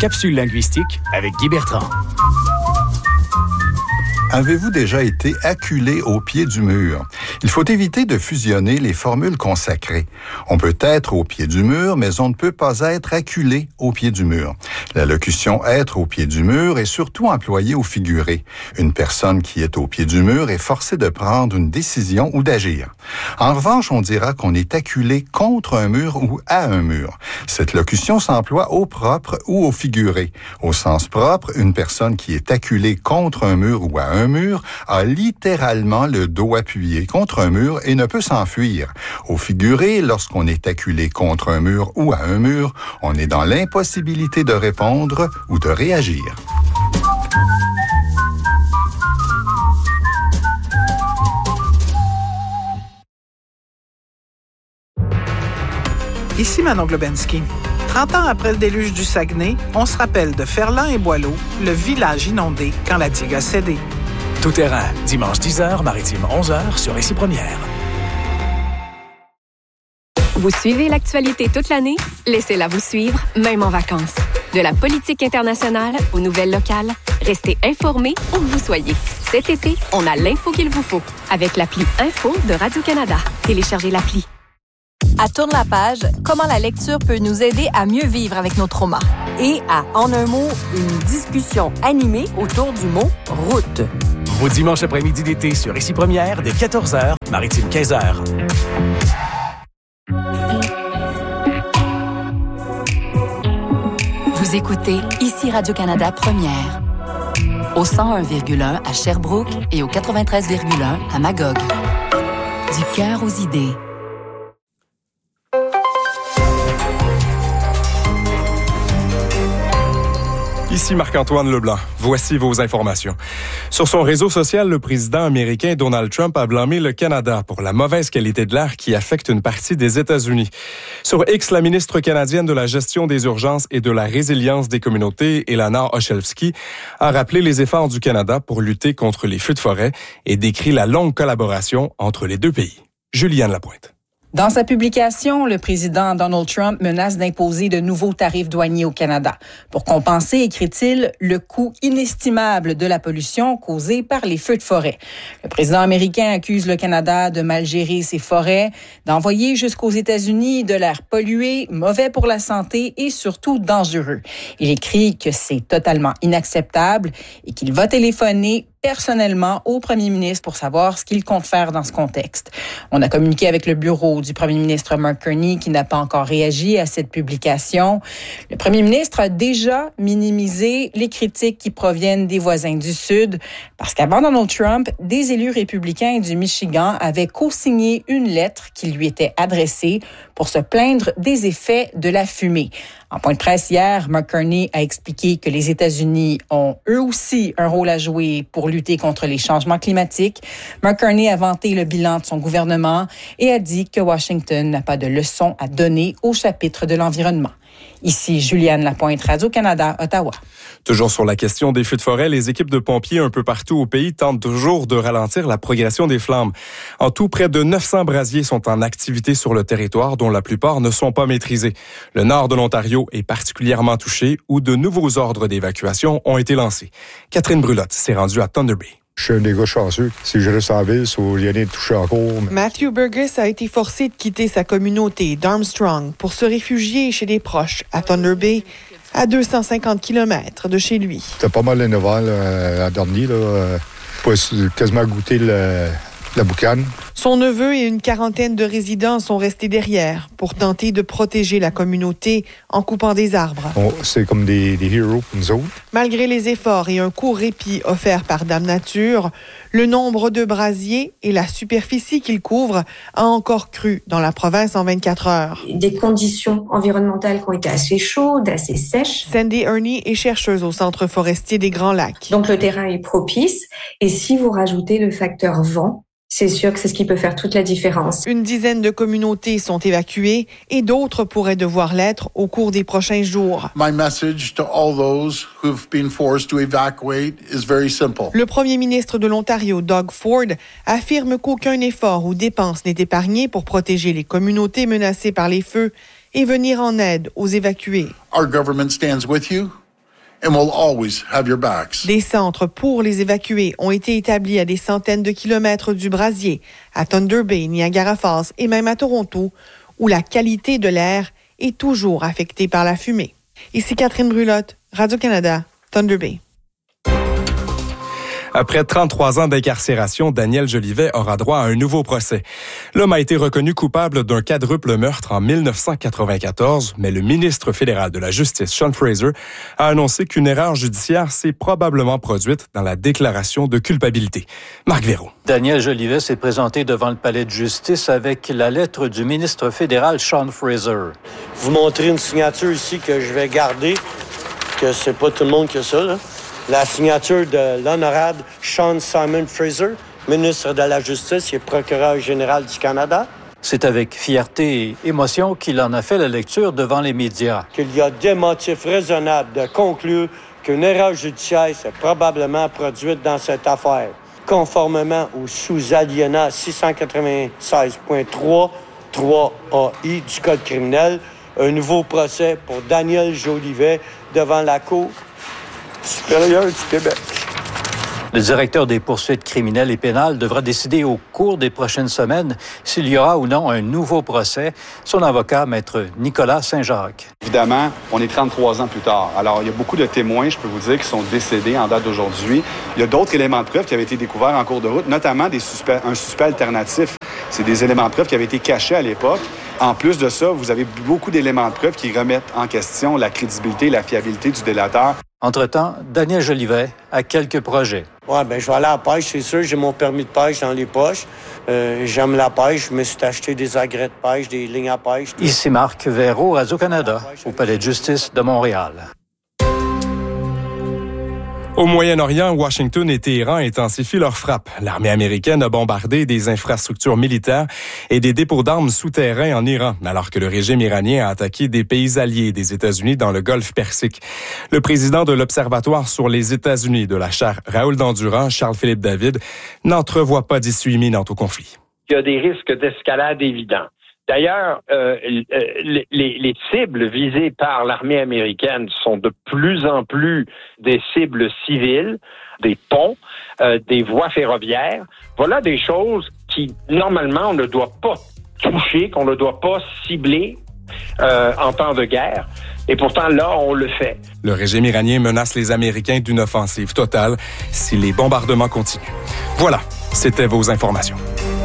Capsule linguistique avec Guy Bertrand. Avez-vous déjà été acculé au pied du mur? Il faut éviter de fusionner les formules consacrées. On peut être au pied du mur, mais on ne peut pas être acculé au pied du mur. La locution « être au pied du mur » est surtout employée au figuré. Une personne qui est au pied du mur est forcée de prendre une décision ou d'agir. En revanche, on dira qu'on est acculé contre un mur ou à un mur. Cette locution s'emploie au propre ou au figuré. Au sens propre, une personne qui est acculée contre un mur ou à un mur a littéralement le dos appuyé contre un mur et ne peut s'enfuir. Au figuré, lorsqu'on est acculé contre un mur ou à un mur, on est dans l'impossibilité de répondre ou de réagir. Ici Manon Globensky. 30 ans après le déluge du Saguenay, on se rappelle de Ferland et Boileau, le village inondé quand la digue a cédé. Tout terrain, dimanche 10h, maritime 11h sur Ici Première. Vous suivez l'actualité toute l'année? Laissez-la vous suivre, même en vacances. De la politique internationale aux nouvelles locales, restez informés où que vous soyez. Cet été, on a l'info qu'il vous faut avec l'appli Info de Radio-Canada. Téléchargez l'appli. À Tourne la page, comment la lecture peut nous aider à mieux vivre avec nos traumas. Et à En un mot, une discussion animée autour du mot « route ». Vos dimanches après-midi d'été sur Ici Première, dès 14h, maritime 15h. Vous écoutez Ici Radio-Canada Première. Au 101,1 à Sherbrooke et au 93,1 à Magog. Du cœur aux idées. Ici Marc-Antoine Leblanc. Voici vos informations. Sur son réseau social, le président américain Donald Trump a blâmé le Canada pour la mauvaise qualité de l'air qui affecte une partie des États-Unis. Sur X, la ministre canadienne de la gestion des urgences et de la résilience des communautés, Elana Oshelski, a rappelé les efforts du Canada pour lutter contre les feux de forêt et décrit la longue collaboration entre les deux pays. Juliane Lapointe. Dans sa publication, le président Donald Trump menace d'imposer de nouveaux tarifs douaniers au Canada pour compenser, écrit-il, le coût inestimable de la pollution causée par les feux de forêt. Le président américain accuse le Canada de mal gérer ses forêts, d'envoyer jusqu'aux États-Unis de l'air pollué, mauvais pour la santé et surtout dangereux. Il écrit que c'est totalement inacceptable et qu'il va téléphoner personnellement au premier ministre pour savoir ce qu'il compte faire dans ce contexte. On a communiqué avec le bureau du premier ministre Mark Carney qui n'a pas encore réagi à cette publication. Le premier ministre a déjà minimisé les critiques qui proviennent des voisins du Sud parce qu'avant Donald Trump, des élus républicains du Michigan avaient co-signé une lettre qui lui était adressée pour se plaindre des effets de la fumée. En point de presse hier, Mark Carney a expliqué que les États-Unis ont eux aussi un rôle à jouer pour lutter contre les changements climatiques. Mark Carney a vanté le bilan de son gouvernement et a dit que Washington n'a pas de leçons à donner au chapitre de l'environnement. Ici Juliane Lapointe, Radio-Canada, Ottawa. Toujours sur la question des feux de forêt, les équipes de pompiers un peu partout au pays tentent toujours de ralentir la progression des flammes. En tout, près de 900 brasiers sont en activité sur le territoire, dont la plupart ne sont pas maîtrisés. Le nord de l'Ontario est particulièrement touché, où de nouveaux ordres d'évacuation ont été lancés. Catherine Brulotte s'est rendue à Thunder Bay. Je suis un des gars chanceux. Si je reste en ville, il n'y a rien de touché encore. Matthew Burgess a été forcé de quitter sa communauté d'Armstrong pour se réfugier chez des proches à Thunder Bay, à 250 km de chez lui. C'était pas mal l'énervant à dernier. Quasiment goûté la boucane. Son neveu et une quarantaine de résidents sont restés derrière pour tenter de protéger la communauté en coupant des arbres. C'est comme des héros pour nous autres. Malgré les efforts et un court répit offert par Dame Nature, le nombre de brasiers et la superficie qu'ils couvrent a encore cru dans la province en 24 heures. Des conditions environnementales qui ont été assez chaudes, assez sèches. Sandy Ernie est chercheuse au Centre forestier des Grands Lacs. Donc le terrain est propice et si vous rajoutez le facteur vent, c'est sûr que c'est ce qui peut faire toute la différence. Une dizaine de communautés sont évacuées et d'autres pourraient devoir l'être au cours des prochains jours. My message to all those who've been forced to evacuate is very simple. Le premier ministre de l'Ontario, Doug Ford, affirme qu'aucun effort ou dépense n'est épargné pour protéger les communautés menacées par les feux et venir en aide aux évacués. Our government stands with you. and will always have your backs. Des centres pour les évacuer ont été établis à des centaines de kilomètres du brasier, à Thunder Bay, Niagara Falls et même à Toronto, où la qualité de l'air est toujours affectée par la fumée. Ici Catherine Brulotte, Radio-Canada, Thunder Bay. Après 33 ans d'incarcération, Daniel Jolivet aura droit à un nouveau procès. L'homme a été reconnu coupable d'un quadruple meurtre en 1994, mais le ministre fédéral de la Justice, Sean Fraser, a annoncé qu'une erreur judiciaire s'est probablement produite dans la déclaration de culpabilité. Marc Véraud. Daniel Jolivet s'est présenté devant le palais de justice avec la lettre du ministre fédéral, Sean Fraser. Vous montrez une signature ici que je vais garder, que c'est pas tout le monde qui a ça, là. La signature de l'honorable Sean Simon Fraser, ministre de la Justice et procureur général du Canada. C'est avec fierté et émotion qu'il en a fait la lecture devant les médias. Qu'il y a des motifs raisonnables de conclure qu'une erreur judiciaire s'est probablement produite dans cette affaire. Conformément au sous-alinéa 696.3, 3AI du Code criminel, un nouveau procès pour Daniel Jolivet devant la Cour supérieure du Québec. Le directeur des poursuites criminelles et pénales devra décider au cours des prochaines semaines s'il y aura ou non un nouveau procès. Son avocat, maître Nicolas Saint-Jacques. Évidemment, on est 33 ans plus tard. Alors, il y a beaucoup de témoins, je peux vous dire, qui sont décédés en date d'aujourd'hui. Il y a d'autres éléments de preuve qui avaient été découverts en cours de route, notamment un suspect alternatif. C'est des éléments de preuve qui avaient été cachés à l'époque. En plus de ça, vous avez beaucoup d'éléments de preuve qui remettent en question la crédibilité et la fiabilité du délateur. Entre-temps, Daniel Jolivet a quelques projets. Ouais, je vais aller à la pêche, c'est sûr. J'ai mon permis de pêche dans les poches. J'aime la pêche. Je me suis acheté des agrès de pêche, des lignes à pêche. Ici Marc Véraud, Radio-Canada, au Palais de justice de Montréal. Au Moyen-Orient, Washington et Téhéran intensifient leurs frappes. L'armée américaine a bombardé des infrastructures militaires et des dépôts d'armes souterrains en Iran, alors que le régime iranien a attaqué des pays alliés des États-Unis dans le Golfe Persique. Le président de l'Observatoire sur les États-Unis de la chaire Raoul Dandurand, Charles-Philippe David, n'entrevoit pas d'issue imminente au conflit. Il y a des risques d'escalade évidents. D'ailleurs, les cibles visées par l'armée américaine sont de plus en plus des cibles civiles, des ponts, des voies ferroviaires. Voilà des choses qui, normalement, on ne doit pas toucher, qu'on ne doit pas cibler en temps de guerre. Et pourtant, là, on le fait. Le régime iranien menace les Américains d'une offensive totale si les bombardements continuent. Voilà, c'était vos informations.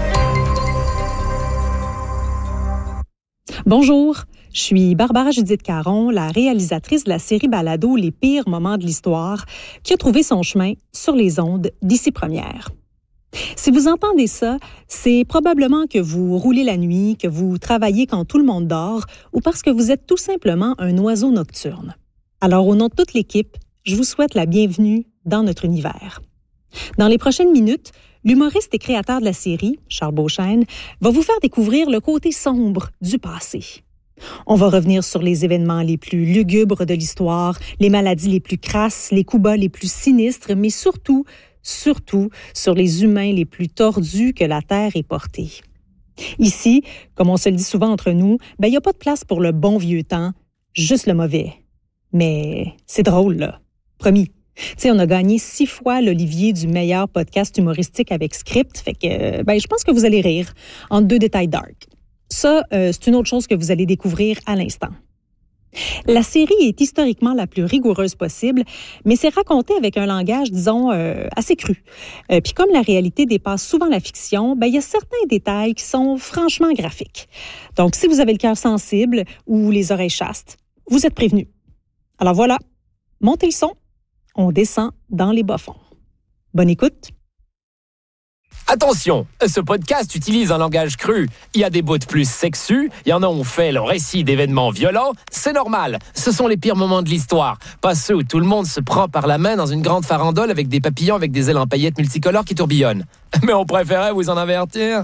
Bonjour, je suis Barbara Judith Caron, la réalisatrice de la série balado Les pires moments de l'histoire, qui a trouvé son chemin sur les ondes d'Ici Première. Si vous entendez ça, c'est probablement que vous roulez la nuit, que vous travaillez quand tout le monde dort, ou parce que vous êtes tout simplement un oiseau nocturne. Alors, au nom de toute l'équipe, je vous souhaite la bienvenue dans notre univers. Dans les prochaines minutes, l'humoriste et créateur de la série, Charles Beauchesne, va vous faire découvrir le côté sombre du passé. On va revenir sur les événements les plus lugubres de l'histoire, les maladies les plus crasses, les coups bas les plus sinistres, mais surtout sur les humains les plus tordus que la Terre ait portés. Ici, comme on se le dit souvent entre nous, il n'y a pas de place pour le bon vieux temps, juste le mauvais. Mais c'est drôle, là. Promis. Tu sais, on a gagné 6 fois l'Olivier du meilleur podcast humoristique avec script, fait que je pense que vous allez rire entre 2 détails dark. Ça, c'est une autre chose que vous allez découvrir à l'instant. La série est historiquement la plus rigoureuse possible, mais c'est raconté avec un langage, disons, assez cru. Puis comme la réalité dépasse souvent la fiction, il y a certains détails qui sont franchement graphiques. Donc, si vous avez le cœur sensible ou les oreilles chastes, vous êtes prévenus. Alors voilà, montez le son. On descend dans les bas-fonds. Bonne écoute. Attention, ce podcast utilise un langage cru. Il y a des bouts plus sexus, il y en a où on fait le récit d'événements violents. C'est normal, ce sont les pires moments de l'histoire. Pas ceux où tout le monde se prend par la main dans une grande farandole avec des papillons avec des ailes en paillettes multicolores qui tourbillonnent. Mais on préférait vous en avertir.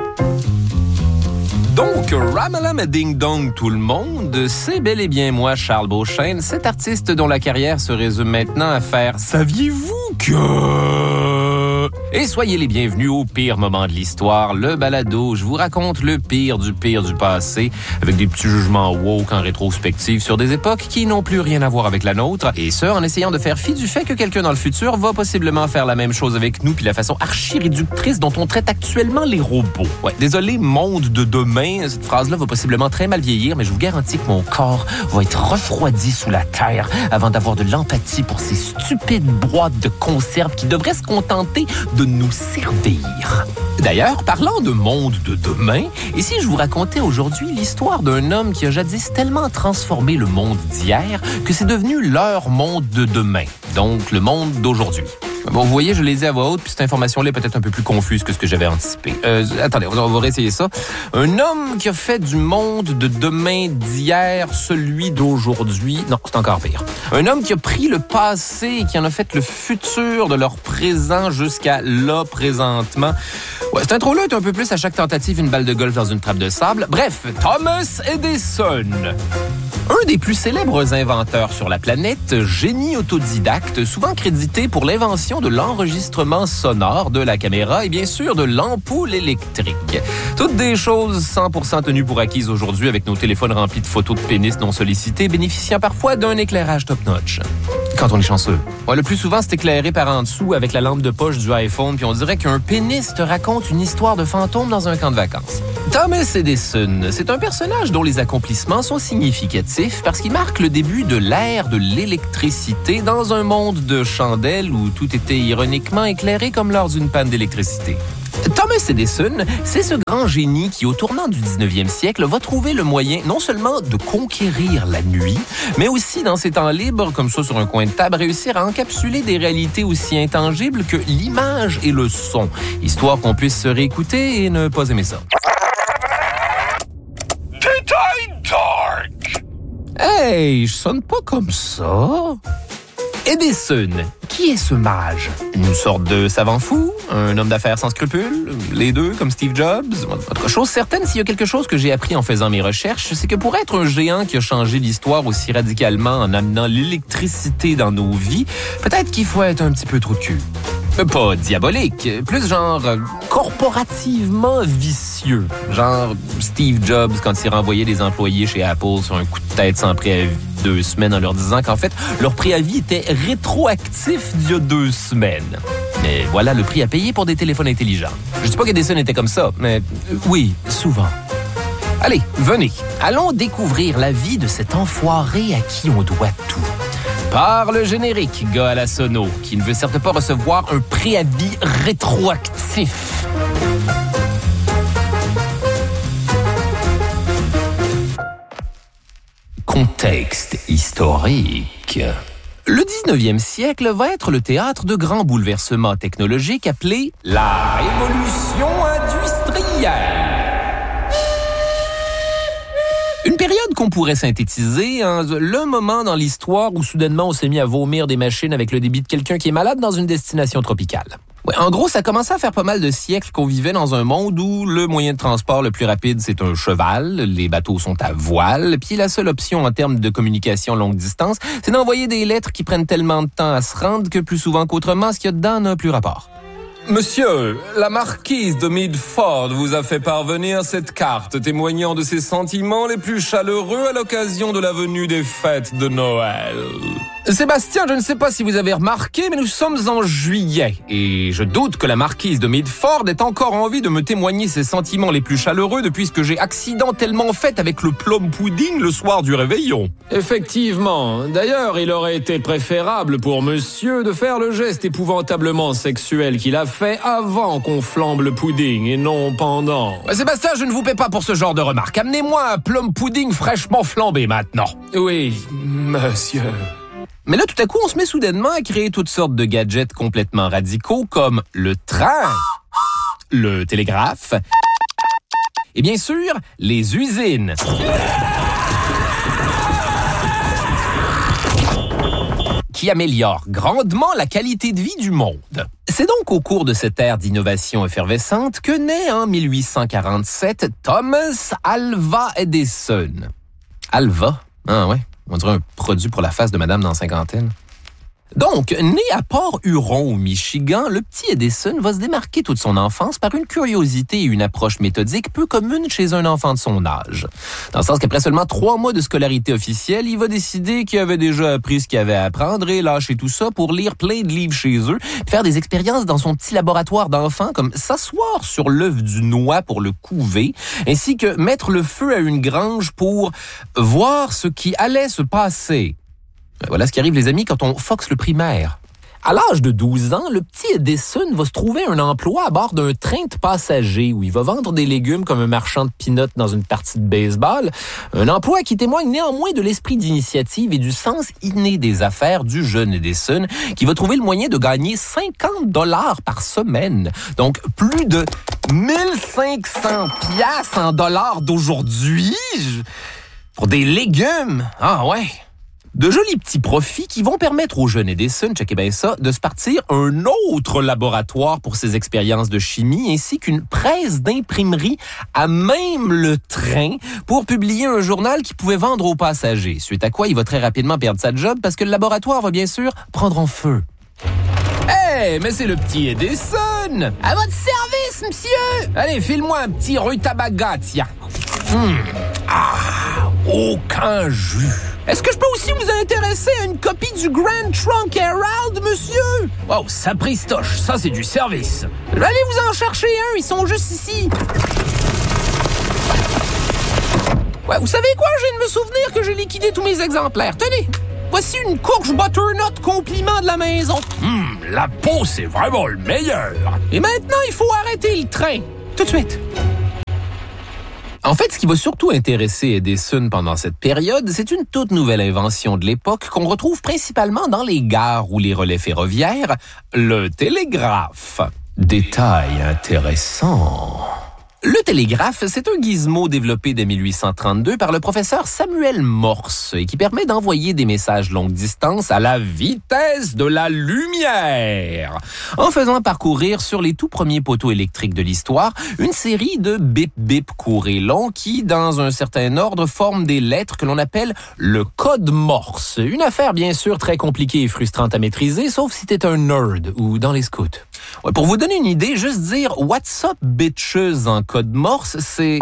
Donc, Ramalam et Ding Dong tout le monde, c'est bel et bien moi, Charles Beauchesne, cet artiste dont la carrière se résume maintenant à faire « Saviez-vous que... » Et soyez les bienvenus au pire moment de l'histoire, le balado. Je vous raconte le pire du passé, avec des petits jugements woke en rétrospective sur des époques qui n'ont plus rien à voir avec la nôtre. Et ce, en essayant de faire fi du fait que quelqu'un dans le futur va possiblement faire la même chose avec nous, puis la façon archi-réductrice dont on traite actuellement les robots. Ouais, désolé, monde de demain, cette phrase-là va possiblement très mal vieillir, mais je vous garantis que mon corps va être refroidi sous la terre avant d'avoir de l'empathie pour ces stupides boîtes de conserve qui devraient se contenter de nous servir. D'ailleurs, parlant de monde de demain, et si je vous racontais aujourd'hui l'histoire d'un homme qui a jadis tellement transformé le monde d'hier que c'est devenu leur monde de demain, donc le monde d'aujourd'hui. Bon, vous voyez, je l'ai dit à voix haute, puis cette information-là est peut-être un peu plus confuse que ce que j'avais anticipé. Attendez, on va réessayer ça. Un homme qui a fait du monde de demain d'hier celui d'aujourd'hui. Non, c'est encore pire. Un homme qui a pris le passé et qui en a fait le futur de leur présent jusqu'à là, présentement. Ouais, cette intro-là est un peu plus à chaque tentative une balle de golf dans une trappe de sable. Bref, Thomas Edison. Un des plus célèbres inventeurs sur la planète, génie autodidacte, souvent crédité pour l'invention de l'enregistrement sonore, de la caméra et bien sûr de l'ampoule électrique. Toutes des choses 100% tenues pour acquises aujourd'hui avec nos téléphones remplis de photos de pénis non sollicités, bénéficiant parfois d'un éclairage top-notch. Quand on est chanceux. Ouais, le plus souvent, c'est éclairé par en dessous avec la lampe de poche du iPhone, puis on dirait qu'un pénis te raconte une histoire de fantôme dans un camp de vacances. Thomas Edison, c'est un personnage dont les accomplissements sont significatifs parce qu'il marque le début de l'ère de l'électricité dans un monde de chandelles où tout était ironiquement éclairé comme lors d'une panne d'électricité. Thomas Edison, c'est ce grand génie qui, au tournant du 19e siècle, va trouver le moyen non seulement de conquérir la nuit, mais aussi, dans ses temps libres, comme ça sur un coin de table, réussir à encapsuler des réalités aussi intangibles que l'image et le son, histoire qu'on puisse se réécouter et ne pas aimer ça. Dark! Hey, je sonne pas comme ça. Edison, qui est ce mage? Une sorte de savant fou? Un homme d'affaires sans scrupules? Les deux, comme Steve Jobs? En tout cas, chose certaine, s'il y a quelque chose que j'ai appris en faisant mes recherches, c'est que pour être un géant qui a changé l'histoire aussi radicalement en amenant l'électricité dans nos vies, peut-être qu'il faut être un petit peu trop de cul. Pas diabolique, plus genre corporativement vicieux. Genre Steve Jobs quand il renvoyait des employés chez Apple sur un coup de tête sans préavis 2 semaines en leur disant qu'en fait, leur préavis était rétroactif d'il y a 2 semaines. Mais voilà le prix à payer pour des téléphones intelligents. Je dis pas qu'Edison était comme ça, mais oui, souvent. Allez, venez, allons découvrir la vie de cet enfoiré à qui on doit tout. Par le générique, gars à la sono, qui ne veut certes pas recevoir un préavis rétroactif. Contexte historique. Le 19e siècle va être le théâtre de grands bouleversements technologiques appelés la révolution industrielle. Une période qu'on pourrait synthétiser en le moment dans l'histoire où soudainement on s'est mis à vomir des machines avec le débit de quelqu'un qui est malade dans une destination tropicale. Ouais, en gros, ça commençait à faire pas mal de siècles qu'on vivait dans un monde où le moyen de transport le plus rapide, c'est un cheval, les bateaux sont à voile, puis la seule option en termes de communication longue distance, c'est d'envoyer des lettres qui prennent tellement de temps à se rendre que plus souvent qu'autrement, ce qu'il y a dedans n'a plus rapport. Monsieur, la marquise de Midford vous a fait parvenir cette carte témoignant de ses sentiments les plus chaleureux à l'occasion de la venue des fêtes de Noël. Sébastien, je ne sais pas si vous avez remarqué, mais nous sommes en juillet et je doute que la marquise de Midford ait encore envie de me témoigner ses sentiments les plus chaleureux depuis ce que j'ai accidentellement fait avec le plum pudding le soir du réveillon. Effectivement. D'ailleurs, il aurait été préférable pour monsieur de faire le geste épouvantablement sexuel qu'il a fait avant qu'on flambe le pudding et non pendant. Sébastien, je ne vous paie pas pour ce genre de remarques. Amenez-moi un plum pudding fraîchement flambé maintenant. Oui, monsieur. Mais là, tout à coup, on se met soudainement à créer toutes sortes de gadgets complètement radicaux comme le train, le télégraphe et bien sûr, les usines. Qui améliorent grandement la qualité de vie du monde. C'est donc au cours de cette ère d'innovation effervescente que naît en 1847 Thomas Alva Edison. Alva? Ah ouais, on dirait un produit pour la face de madame dans cinquantaine. Donc, né à Port-Huron, au Michigan, le petit Edison va se démarquer toute son enfance par une curiosité et une approche méthodique peu commune chez un enfant de son âge. Dans le sens qu'après seulement 3 mois de scolarité officielle, il va décider qu'il avait déjà appris ce qu'il avait à apprendre et lâcher tout ça pour lire plein de livres chez eux, faire des expériences dans son petit laboratoire d'enfants comme s'asseoir sur l'œuf du noix pour le couver, ainsi que mettre le feu à une grange pour voir ce qui allait se passer. Voilà ce qui arrive, les amis, quand on foxe le primaire. À l'âge de 12 ans, le petit Edison va se trouver un emploi à bord d'un train de passagers où il va vendre des légumes comme un marchand de peanuts dans une partie de baseball. Un emploi qui témoigne néanmoins de l'esprit d'initiative et du sens inné des affaires du jeune Edison, qui va trouver le moyen de gagner 50 $ par semaine. Donc, plus de 1500 piastres en dollars d'aujourd'hui pour des légumes. Ah ouais! De jolis petits profits qui vont permettre au jeune Edison, checkez bien ça, de se partir un autre laboratoire pour ses expériences de chimie ainsi qu'une presse d'imprimerie à même le train pour publier un journal qu'il pouvait vendre aux passagers. Suite à quoi, il va très rapidement perdre sa job parce que le laboratoire va bien sûr prendre en feu. Hey, mais c'est le petit Edison! À votre service, monsieur! Allez, file-moi un petit rutabaga, tiens. Aucun jus. Est-ce que je peux aussi vous intéresser à une copie du Grand Trunk Herald, monsieur? Oh, sapristoche, ça c'est du service. Allez vous en chercher un, ils sont juste ici. Ouais, vous savez quoi? Je viens de me souvenir que j'ai liquidé tous mes exemplaires. Tenez, voici une courge butternut compliment de la maison. La peau, c'est vraiment le meilleur. Et maintenant, il faut arrêter le train. Tout de suite. En fait, ce qui va surtout intéresser Edison pendant cette période, c'est une toute nouvelle invention de l'époque qu'on retrouve principalement dans les gares ou les relais ferroviaires, le télégraphe. Détail intéressant. Le télégraphe, c'est un gizmo développé dès 1832 par le professeur Samuel Morse et qui permet d'envoyer des messages longue distance à la vitesse de la lumière, en faisant parcourir sur les tout premiers poteaux électriques de l'histoire une série de bip-bip courts et longs qui, dans un certain ordre, forment des lettres que l'on appelle le code Morse. Une affaire bien sûr très compliquée et frustrante à maîtriser, sauf si t'es un nerd ou dans les scouts. Ouais, pour vous donner une idée, juste dire « What's up, bitches » en code Morse, c'est...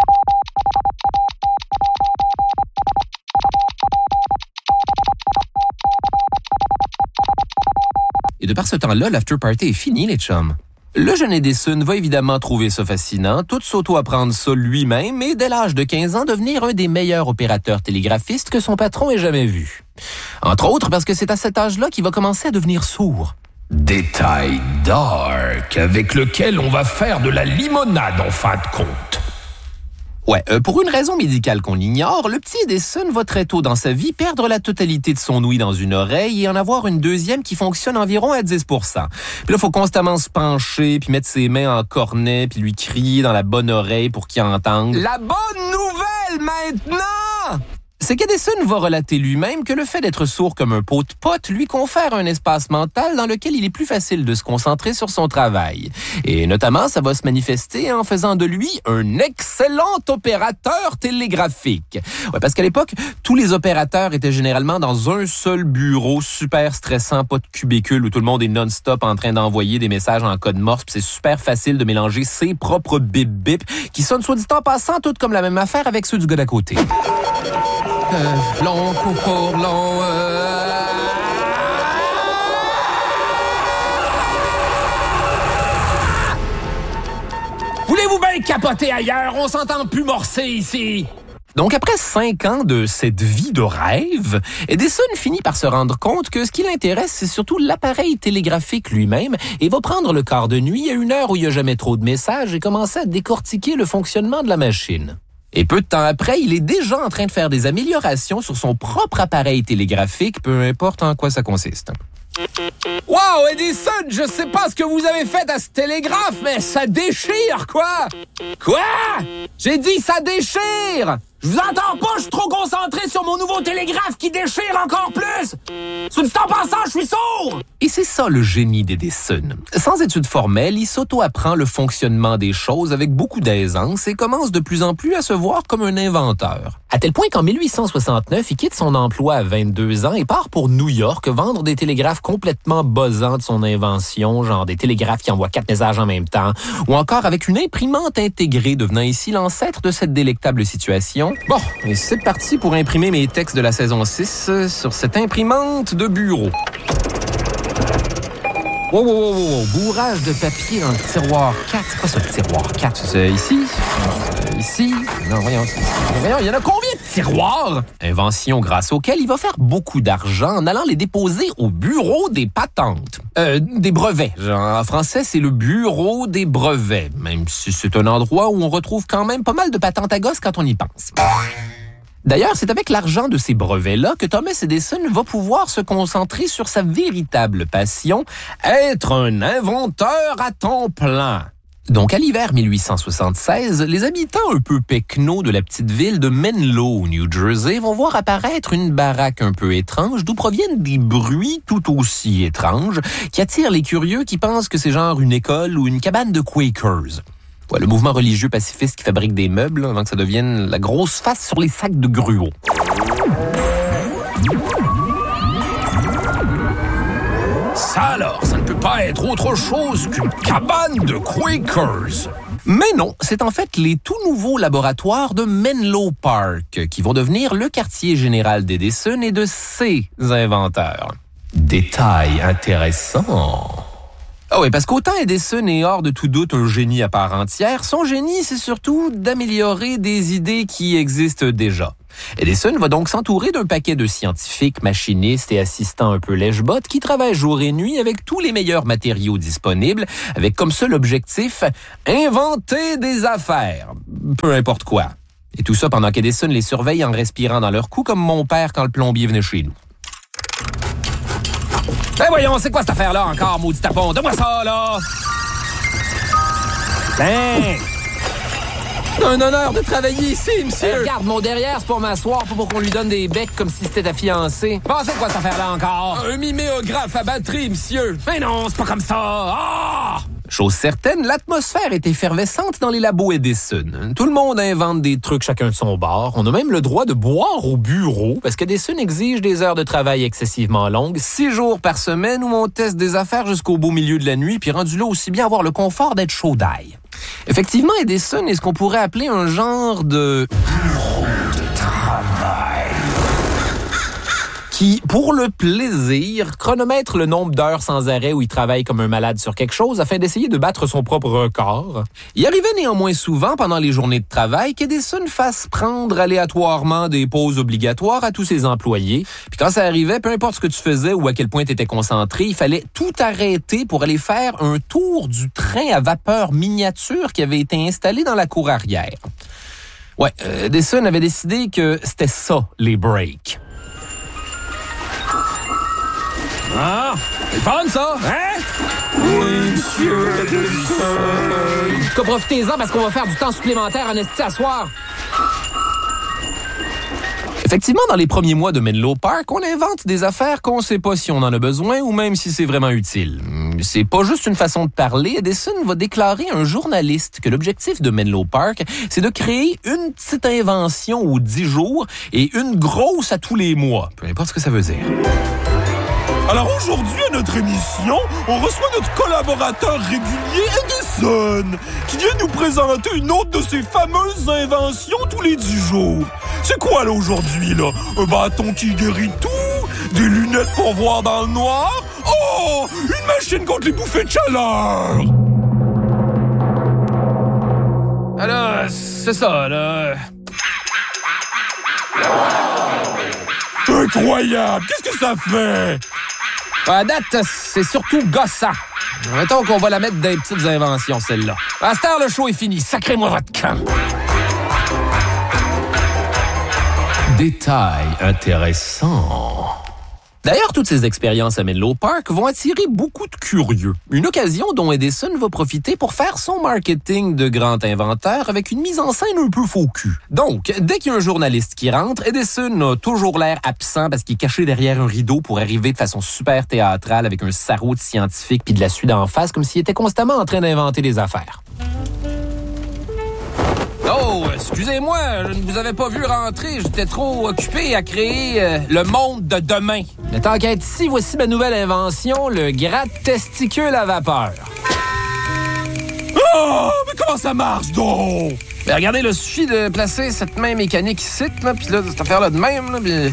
Et de par ce temps-là, l'after-party est fini, les chums. Le jeune Edison va évidemment trouver ça fascinant, tout s'auto-apprendre ça lui-même et dès l'âge de 15 ans devenir un des meilleurs opérateurs télégraphistes que son patron ait jamais vu. Entre autres parce que c'est à cet âge-là qu'il va commencer à devenir sourd. Détail dark avec lequel on va faire de la limonade en fin de compte. Ouais, pour une raison médicale qu'on ignore, le petit Edison va très tôt dans sa vie perdre la totalité de son ouïe dans une oreille et en avoir une deuxième qui fonctionne environ à 10%. Puis là, il faut constamment se pencher, puis mettre ses mains en cornet, puis lui crier dans la bonne oreille pour qu'il entende. La bonne nouvelle maintenant! C'est qu'Edison va relater lui-même que le fait d'être sourd comme un pot de pote lui confère un espace mental dans lequel il est plus facile de se concentrer sur son travail. Et notamment, ça va se manifester en faisant de lui un excellent opérateur télégraphique. Ouais, parce qu'à l'époque, tous les opérateurs étaient généralement dans un seul bureau super stressant, pas de cubicule où tout le monde est non-stop en train d'envoyer des messages en code Morse. Puis c'est super facile de mélanger ses propres bip-bip qui sonnent soit dit en passant toutes comme la même affaire avec ceux du gars d'à côté. Long, court, long, Voulez-vous bien capoter ailleurs? On s'entend plus morcer ici. Donc, après 5 ans de cette vie de rêve, Edison finit par se rendre compte que ce qui l'intéresse, c'est surtout l'appareil télégraphique lui-même et va prendre le quart de nuit à une heure où il n'y a jamais trop de messages et commencer à décortiquer le fonctionnement de la machine. Et peu de temps après, il est déjà en train de faire des améliorations sur son propre appareil télégraphique, peu importe en quoi ça consiste. Wow, Edison, je sais pas ce que vous avez fait à ce télégraphe, mais ça déchire, quoi? Quoi? J'ai dit ça déchire! Je vous entends pas, je suis trop concentré sur mon nouveau télégraphe qui déchire encore plus! Soit dit en passant, je suis sourd! Et c'est ça le génie d'Edison. Sans études formelles, il s'auto-apprend le fonctionnement des choses avec beaucoup d'aisance et commence de plus en plus à se voir comme un inventeur. À tel point qu'en 1869, il quitte son emploi à 22 ans et part pour New York vendre des télégraphes complètement buzzants de son invention, genre des télégraphes qui envoient 4 messages en même temps, ou encore avec une imprimante intégrée devenant ici l'ancêtre de cette délectable situation. Bon, et c'est parti pour imprimer mes textes de la saison 6 sur cette imprimante de bureau. Wow. Bourrage de papier dans le tiroir 4. C'est pas ça, le tiroir 4. C'est ici. Ici. Non, voyons, il y en a combien de tiroirs? Invention grâce auquel il va faire beaucoup d'argent en allant les déposer au bureau des patentes. Des brevets. Genre, en français, c'est le bureau des brevets. Même si c'est un endroit où on retrouve quand même pas mal de patentes à gosse quand on y pense. D'ailleurs, c'est avec l'argent de ces brevets-là que Thomas Edison va pouvoir se concentrer sur sa véritable passion, être un inventeur à temps plein. Donc, à l'hiver 1876, les habitants un peu pecnos de la petite ville de Menlo, au New Jersey, vont voir apparaître une baraque un peu étrange d'où proviennent des bruits tout aussi étranges qui attirent les curieux qui pensent que c'est genre une école ou une cabane de Quakers. Ouais, le mouvement religieux pacifiste qui fabrique des meubles avant que ça devienne la grosse face sur les sacs de gruau. Ça alors, ça ne peut pas être autre chose qu'une cabane de Quakers. Mais non, c'est en fait les tout nouveaux laboratoires de Menlo Park qui vont devenir le quartier général d'Edison et de ses inventeurs. Détail intéressant. Ah oui, parce qu'autant Edison est hors de tout doute un génie à part entière, son génie, c'est surtout d'améliorer des idées qui existent déjà. Edison va donc s'entourer d'un paquet de scientifiques, machinistes et assistants un peu lèche-bottes qui travaillent jour et nuit avec tous les meilleurs matériaux disponibles, avec comme seul objectif, inventer des affaires. Peu importe quoi. Et tout ça pendant qu'Edison les surveille en respirant dans leur cou comme mon père quand le plombier venait chez nous. Ben voyons, c'est quoi cette affaire-là encore, maudit tapon? Donne-moi ça, là! Ben! Un honneur de travailler ici, monsieur! Regarde, mon derrière, c'est pour m'asseoir, pas pour qu'on lui donne des becs comme si c'était ta fiancée. Bon, c'est quoi cette affaire-là encore? Un miméographe à batterie, monsieur! Ben non, c'est pas comme ça! Ah! Chose certaine, l'atmosphère est effervescente dans les labos Edison. Tout le monde invente des trucs chacun de son bord. On a même le droit de boire au bureau parce qu'Edison exige des heures de travail excessivement longues, 6 jours par semaine où on teste des affaires jusqu'au beau milieu de la nuit, puis rendu là aussi bien avoir le confort d'être chaud d'ail. Effectivement, Edison est ce qu'on pourrait appeler un genre de bureau de travail qui, pour le plaisir, chronomètre le nombre d'heures sans arrêt où il travaille comme un malade sur quelque chose afin d'essayer de battre son propre record. Il arrivait néanmoins souvent pendant les journées de travail qu'Edison fasse prendre aléatoirement des pauses obligatoires à tous ses employés. Puis quand ça arrivait, peu importe ce que tu faisais ou à quel point tu étais concentré, il fallait tout arrêter pour aller faire un tour du train à vapeur miniature qui avait été installé dans la cour arrière. Ouais, Edison avait décidé que c'était ça, les breaks. Ah, c'est fun, ça, hein? Oui, monsieur Edison. En tout cas, profitez-en parce qu'on va faire du temps supplémentaire en esti à soir. Effectivement, dans les premiers mois de Menlo Park, on invente des affaires qu'on sait pas si on en a besoin ou même si c'est vraiment utile. C'est pas juste une façon de parler. Edison va déclarer à un journaliste que l'objectif de Menlo Park, c'est de créer une petite invention aux 10 jours et une grosse à tous les mois. Peu importe ce que ça veut dire. Alors aujourd'hui, à notre émission, on reçoit notre collaborateur régulier, Edison, qui vient nous présenter une autre de ses fameuses inventions tous les 10 jours. C'est quoi, là, aujourd'hui, là? Un bâton qui guérit tout? Des lunettes pour voir dans le noir? Oh! Une machine contre les bouffées de chaleur! Alors, c'est ça, là... Incroyable! Qu'est-ce que ça fait? À date, c'est surtout gossant. Mettons qu'on va la mettre dans les petites inventions, celle-là. À cette heure, le show est fini. Sacrez-moi votre camp. Détail intéressant. D'ailleurs, toutes ces expériences à Menlo Park vont attirer beaucoup de curieux. Une occasion dont Edison va profiter pour faire son marketing de grand inventeur avec une mise en scène un peu faux cul. Donc, dès qu'il y a un journaliste qui rentre, Edison a toujours l'air absent parce qu'il est caché derrière un rideau pour arriver de façon super théâtrale avec un sarrau de scientifique puis de la suie d'en face comme s'il était constamment en train d'inventer des affaires. Oh, excusez-moi, je ne vous avais pas vu rentrer. J'étais trop occupé à créer le monde de demain. Mais tant qu'à être ici, voici ma nouvelle invention, le gratte-testicule à vapeur. Oh, mais comment ça marche donc? Ben, regardez, il suffit de placer cette main mécanique ici, là, puis là, cette affaire-là de même, là, puis...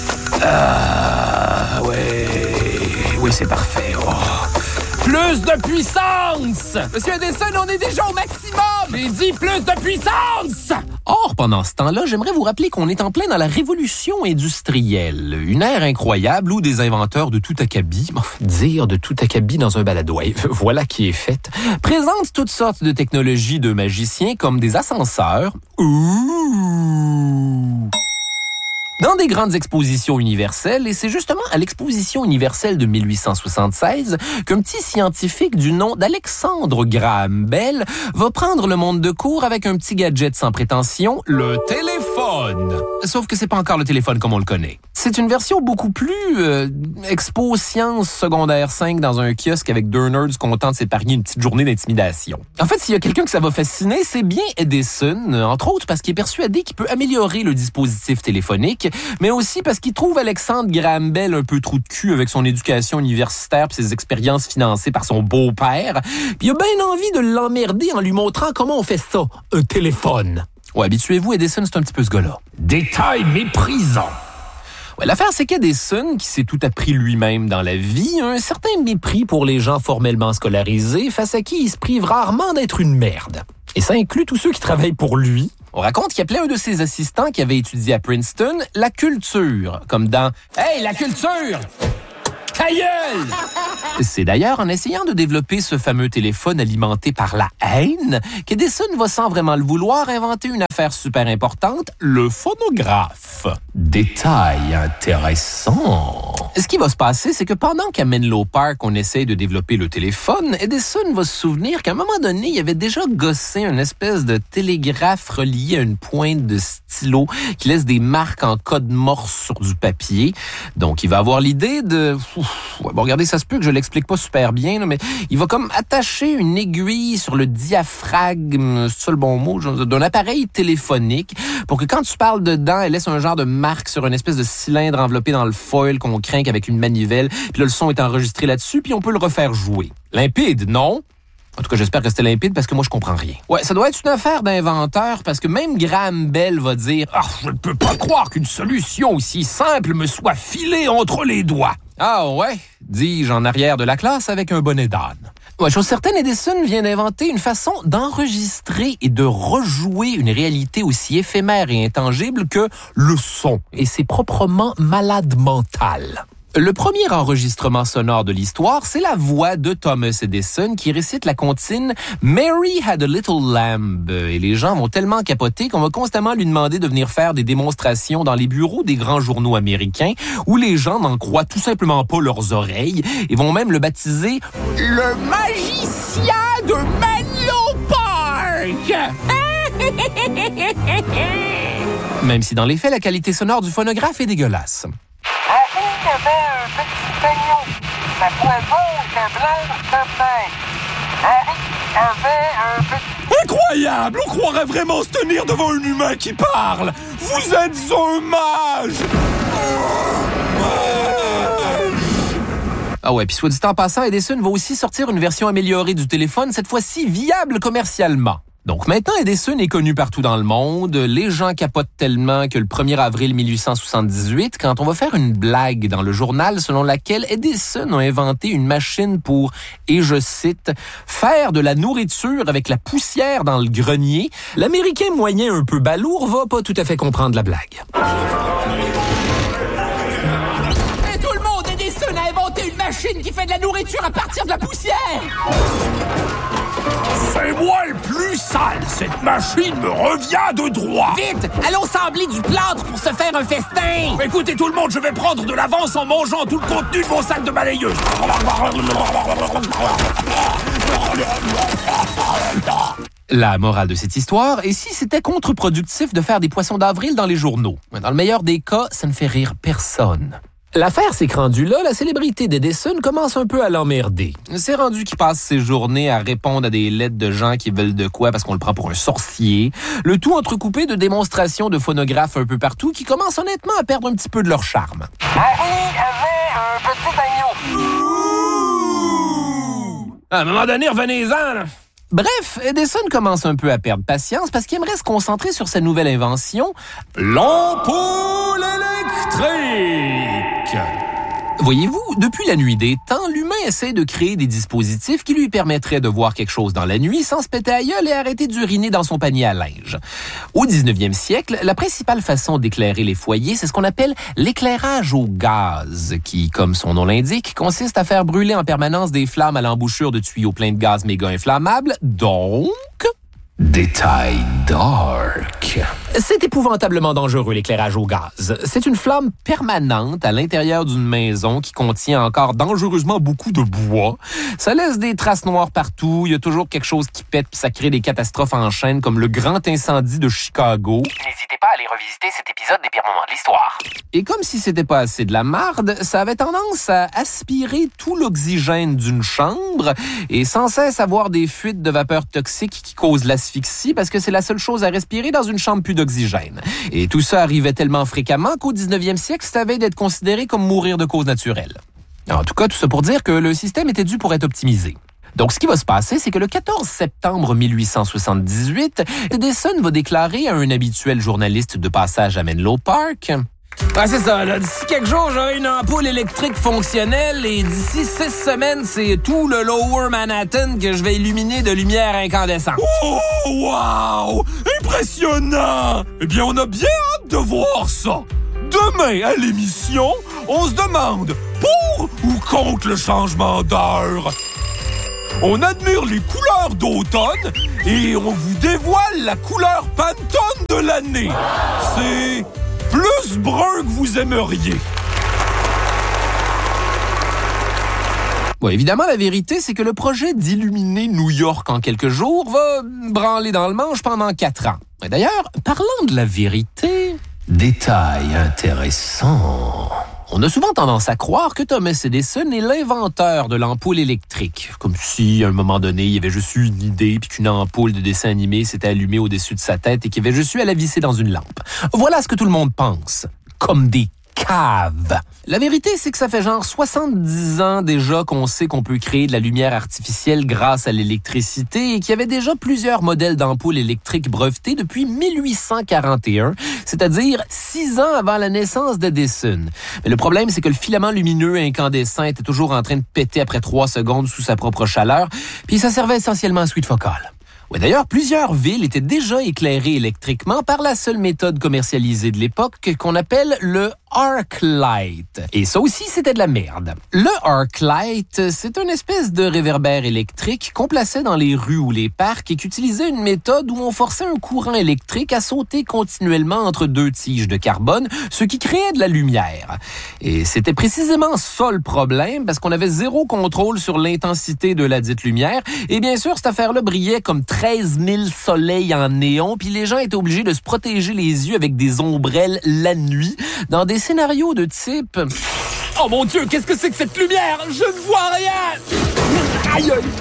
Oui, c'est parfait. Oh. Plus de puissance! Monsieur Edison, on est déjà au maximum! J'ai dit plus de puissance! Or, pendant ce temps-là, j'aimerais vous rappeler qu'on est en plein dans la révolution industrielle. Une ère incroyable où des inventeurs de tout acabit, dire de tout acabit dans un balado, voilà qui est fait, présentent toutes sortes de technologies de magiciens comme des ascenseurs. Dans des grandes expositions universelles, et c'est justement à l'exposition universelle de 1876 qu'un petit scientifique du nom d'Alexandre Graham Bell va prendre le monde de court avec un petit gadget sans prétention, le téléphone. Sauf que c'est pas encore le téléphone comme on le connaît. C'est une version beaucoup plus expo sciences secondaire 5 dans un kiosque avec deux nerds contents de s'épargner une petite journée d'intimidation. En fait, s'il y a quelqu'un que ça va fasciner, c'est bien Edison, entre autres parce qu'il est persuadé qu'il peut améliorer le dispositif téléphonique, mais aussi parce qu'il trouve Alexandre Graham Bell un peu trou de cul avec son éducation universitaire et ses expériences financées par son beau-père. Puis il a bien envie de l'emmerder en lui montrant comment on fait ça, un téléphone. Ouais, habituez-vous, Edison, c'est un petit peu ce gars-là. Détail méprisant. Ouais, l'affaire, c'est qu'Edison, qui s'est tout appris lui-même dans la vie, a un certain mépris pour les gens formellement scolarisés, face à qui il se prive rarement d'être une merde. Et ça inclut tous ceux qui travaillent pour lui. On raconte qu'il appelait un de ses assistants qui avait étudié à Princeton la culture, comme dans « Hey, la culture! Ta gueule! » C'est d'ailleurs en essayant de développer ce fameux téléphone alimenté par la haine qu'Edison va, sans vraiment le vouloir, inventer une affaire super importante, le phonographe. Détail intéressant. Ce qui va se passer, c'est que pendant qu'à Menlo Park, on essaye de développer le téléphone, Edison va se souvenir qu'à un moment donné, il avait déjà gossé une espèce de télégraphe relié à une pointe de stylo qui laisse des marques en code morse sur du papier. Donc, il va avoir l'idée de... regardez, ça se peut que je l'explique pas super bien, là, mais il va comme attacher une aiguille sur le diaphragme, c'est ça le bon mot, d'un appareil téléphonique pour que quand tu parles dedans, elle laisse un genre de marque sur une espèce de cylindre enveloppé dans le foil qu'on craint avec une manivelle. Puis là, le son est enregistré là-dessus, puis on peut le refaire jouer. Limpide, non? En tout cas, j'espère que c'était limpide parce que moi, je comprends rien. Ouais, ça doit être une affaire d'inventeur parce que même Graham Bell va dire « Ah, je ne peux pas croire qu'une solution aussi simple me soit filée entre les doigts. » Ah ouais, dis-je en arrière de la classe avec un bonnet d'âne. Ouais, chose certaine, Edison vient d'inventer une façon d'enregistrer et de rejouer une réalité aussi éphémère et intangible que le son. Et c'est proprement malade mental. Le premier enregistrement sonore de l'histoire, c'est la voix de Thomas Edison qui récite la comptine « Mary had a little lamb ». Et les gens vont tellement capoter qu'on va constamment lui demander de venir faire des démonstrations dans les bureaux des grands journaux américains où les gens n'en croient tout simplement pas leurs oreilles et vont même le baptiser « le magicien de Menlo Park ». Même si dans les faits, la qualité sonore du phonographe est dégueulasse. Harry avait un petit peignot. Sa poison était blanche comme neige. Harry avait un petit... Incroyable! On croirait vraiment se tenir devant un humain qui parle! Vous êtes un mage! Ah ouais, puis soit dit en passant, Edison va aussi sortir une version améliorée du téléphone, cette fois-ci viable commercialement. Donc maintenant, Edison est connu partout dans le monde. Les gens capotent tellement que le 1er avril 1878, quand on va faire une blague dans le journal selon laquelle Edison a inventé une machine pour, et je cite, « faire de la nourriture avec la poussière dans le grenier », l'Américain moyen un peu balourd va pas tout à fait comprendre la blague. Et tout le monde, Edison a inventé une machine qui fait de la nourriture à partir de la poussière! C'est moi le plus sale! Cette machine me revient de droit! Vite! Allons sembler du plâtre pour se faire un festin! Écoutez tout le monde, je vais prendre de l'avance en mangeant tout le contenu de mon sac de balayeuse! La morale de cette histoire, et si c'était contre-productif de faire des poissons d'avril dans les journaux? Dans le meilleur des cas, ça ne fait rire personne. L'affaire s'est rendue là, la célébrité d'Edison commence un peu à l'emmerder. C'est rendu qu'il passe ses journées à répondre à des lettres de gens qui veulent de quoi parce qu'on le prend pour un sorcier. Le tout entrecoupé de démonstrations de phonographes un peu partout qui commencent honnêtement à perdre un petit peu de leur charme. Harry avait un petit agneau. À un moment donné, revenez-en, là. Bref, Edison commence un peu à perdre patience parce qu'il aimerait se concentrer sur sa nouvelle invention, l'ampoule électrique. Voyez-vous, depuis la nuit des temps, l'humain essaie de créer des dispositifs qui lui permettraient de voir quelque chose dans la nuit sans se péter à gueule et arrêter d'uriner dans son panier à linge. Au 19e siècle, la principale façon d'éclairer les foyers, c'est ce qu'on appelle l'éclairage au gaz, qui, comme son nom l'indique, consiste à faire brûler en permanence des flammes à l'embouchure de tuyaux pleins de gaz méga inflammables, donc... Détail dark. C'est épouvantablement dangereux, l'éclairage au gaz. C'est une flamme permanente à l'intérieur d'une maison qui contient encore dangereusement beaucoup de bois. Ça laisse des traces noires partout, il y a toujours quelque chose qui pète puis ça crée des catastrophes en chaîne comme le grand incendie de Chicago. N'hésitez pas à aller revisiter cet épisode des pires moments de l'histoire. Et comme si c'était pas assez de la marde, ça avait tendance à aspirer tout l'oxygène d'une chambre et sans cesse avoir des fuites de vapeur toxiques qui causent l'asphyxie parce que c'est la seule chose à respirer dans une chambre plus d'oxygène. Et tout ça arrivait tellement fréquemment qu'au 19e siècle, ça avait d'être considéré comme mourir de cause naturelle. En tout cas, tout ça pour dire que le système était dû pour être optimisé. Donc, ce qui va se passer, c'est que le 14 septembre 1878, Edison va déclarer à un habituel journaliste de passage à Menlo Park... Ah, c'est ça, là. D'ici quelques jours, j'aurai une ampoule électrique fonctionnelle et d'ici 6 semaines, c'est tout le Lower Manhattan que je vais illuminer de lumière incandescente. Oh, wow! Impressionnant! Eh bien, on a bien hâte de voir ça. Demain, à l'émission, on se demande pour ou contre le changement d'heure. On admire les couleurs d'automne et on vous dévoile la couleur Pantone de l'année. C'est... plus brun que vous aimeriez. Bon, évidemment, la vérité, c'est que le projet d'illuminer New York en quelques jours va branler dans le manche pendant 4 ans. Et d'ailleurs, parlant de la vérité... Détail intéressant... On a souvent tendance à croire que Thomas Edison est l'inventeur de l'ampoule électrique. Comme si, à un moment donné, il y avait juste eu une idée puis qu'une ampoule de dessin animé s'était allumée au-dessus de sa tête et qu'il avait juste eu à la visser dans une lampe. Voilà ce que tout le monde pense. Comme des caves. La vérité, c'est que ça fait genre 70 ans déjà qu'on sait qu'on peut créer de la lumière artificielle grâce à l'électricité et qu'il y avait déjà plusieurs modèles d'ampoules électriques brevetés depuis 1841, c'est-à-dire 6 ans avant la naissance d'Edison. Mais le problème, c'est que le filament lumineux incandescent était toujours en train de péter après 3 secondes sous sa propre chaleur, puis ça servait essentiellement à suite focale. Ouais, d'ailleurs, plusieurs villes étaient déjà éclairées électriquement par la seule méthode commercialisée de l'époque qu'on appelle le arc light. Et ça aussi, c'était de la merde. Le arc light, c'est une espèce de réverbère électrique qu'on plaçait dans les rues ou les parcs et qui utilisait une méthode où on forçait un courant électrique à sauter continuellement entre 2 tiges de carbone, ce qui créait de la lumière. Et c'était précisément ça le problème, parce qu'on avait 0 contrôle sur l'intensité de la dite lumière. Et bien sûr, cette affaire-là brillait comme 13 000 soleils en néon, puis les gens étaient obligés de se protéger les yeux avec des ombrelles la nuit, dans des scénarios de type... Oh mon Dieu, qu'est-ce que c'est que cette lumière? Je ne vois rien! Aïe aïe!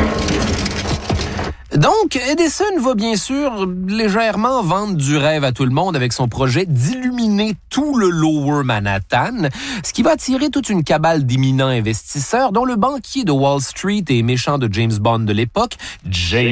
Donc, Edison va bien sûr légèrement vendre du rêve à tout le monde avec son projet d'illuminer tout le Lower Manhattan, ce qui va attirer toute une cabale d'éminents investisseurs, dont le banquier de Wall Street et méchant de James Bond de l'époque, James